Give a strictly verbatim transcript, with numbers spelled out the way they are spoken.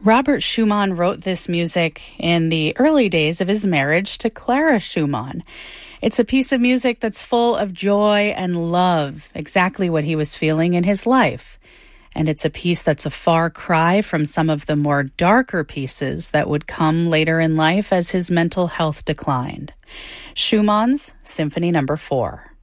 Robert Schumann wrote this music in the early days of his marriage to Clara Schumann. It's a piece of music that's full of joy and love, exactly what he was feeling in his life. And it's a piece that's a far cry from some of the more darker pieces that would come later in life as his mental health declined. Schumann's Symphony Number Four.